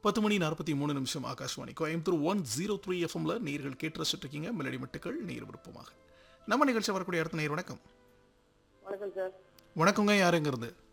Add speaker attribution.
Speaker 1: 10:43 ஆகாஷ்வாணி கோயம்புத்தூர் 103 எஃப்எம்ல நேர்கள் கேட்டு ரசிச்சுட்டு இருக்கீங்க. மெலடி மெட்டுக்கள் நேர் விருப்பமாக நம்ம நிகழ்ச்சி வரக்கூடிய அடுத்த நேர். வணக்கம்.
Speaker 2: வணக்கம் சார்.
Speaker 1: வணக்கங்க. யாருங்கிறது?